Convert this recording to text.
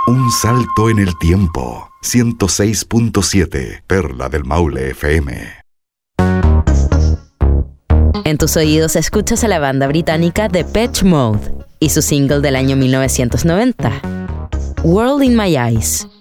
Un salto en el tiempo. 106.7 Perla del Maule FM. En tus oídos escuchas a la banda británica Depeche Mode y su single del año 1990, World in My Eyes.